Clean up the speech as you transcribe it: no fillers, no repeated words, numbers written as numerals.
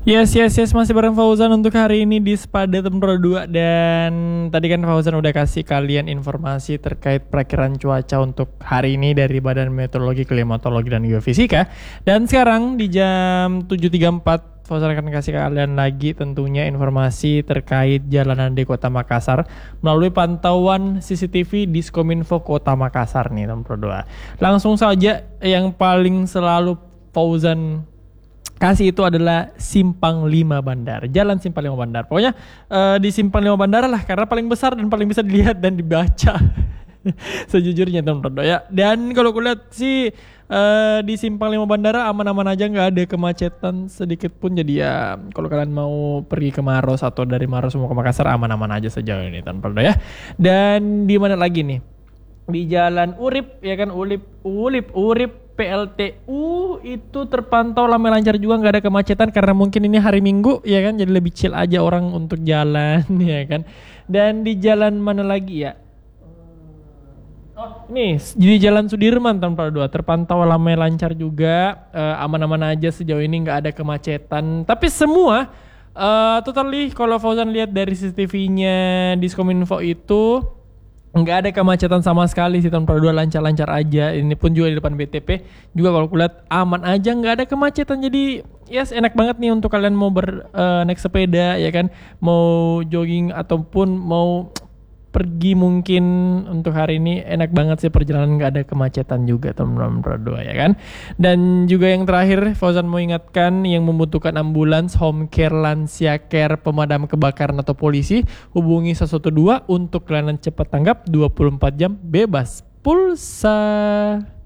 Yes, masih bareng Fauzan untuk hari ini di Spada Tempro 2. Dan tadi kan Fauzan udah kasih kalian informasi terkait perakiran cuaca untuk hari ini dari Badan Meteorologi, Klimatologi, dan Geofisika. Dan sekarang di jam 7.34 Fauzan akan kasih kalian lagi tentunya informasi terkait jalanan di Kota Makassar melalui pantauan CCTV Diskominfo Kota Makassar nih Tempro 2. Langsung saja yang paling selalu Fauzan kasih itu adalah Simpang 5 Bandar. Jalan Simpang 5 Bandar. Pokoknya di Simpang 5 Bandar lah karena paling besar dan paling bisa dilihat dan dibaca. Sejujurnya teman-teman ya. Dan kalau kulihat sih di Simpang 5 Bandara aman-aman aja, nggak ada kemacetan sedikit pun. Jadi ya kalau kalian mau pergi ke Maros atau dari Maros mau ke Makassar aman-aman aja sejauh ini teman-teman ya. Dan di mana lagi nih? Di Jalan Urip ya kan, Urip PLTU itu terpantau ramai lancar juga, nggak ada kemacetan karena mungkin ini hari Minggu ya kan, jadi lebih chill aja orang untuk jalan ya kan. Dan di jalan mana lagi ya? Oh, ini di Jalan Sudirman tahun 2 terpantau ramai lancar juga, aman-aman aja sejauh ini, nggak ada kemacetan. Tapi semua totally kalau Fauzan lihat dari CCTV-nya Diskominfo itu nggak ada kemacetan sama sekali sih tahun 2, lancar-lancar aja. Ini pun juga di depan BTP juga kalau kulihat aman aja, nggak ada kemacetan. Jadi yes, enak banget nih untuk kalian mau naik sepeda ya kan, mau jogging ataupun mau pergi mungkin untuk hari ini enak banget sih perjalanan, nggak ada kemacetan juga teman-teman berdua ya kan. Dan juga yang terakhir Fauzan mau ingatkan yang membutuhkan ambulans, home care, lansia care, pemadam kebakaran atau polisi hubungi 112 untuk layanan cepat tanggap 24 jam bebas pulsa.